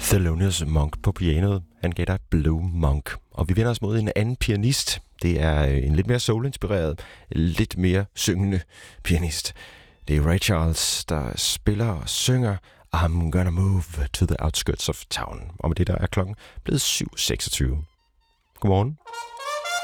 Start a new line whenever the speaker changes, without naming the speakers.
Thelonious Monk på pianoet. Han gav dig Blue Monk. Og vi vender os mod en anden pianist. Det er en lidt mere soul-inspireret, lidt mere syngende pianist. Det er Ray Charles, der spiller og synger I'm Gonna Move to the Outskirts of Town. Og med det der er klokken blevet 7.26. Godmorgen.